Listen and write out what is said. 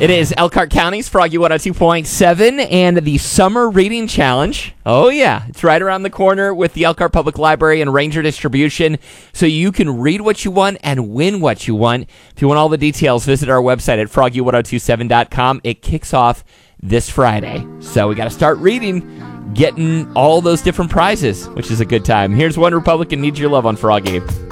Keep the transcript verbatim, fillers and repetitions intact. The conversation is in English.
It is Elkhart County's Froggy one oh two point seven and the Summer Reading Challenge. Oh, yeah. It's right around the corner with the Elkhart Public Library and Ranger Distribution, so you can read what you want and win what you want. If you want all the details, visit our website at froggy one oh two seven dot com. It kicks off this Friday. So we got to start reading, getting all those different prizes, which is a good time. Here's One Republican Needs Your Love on Froggy.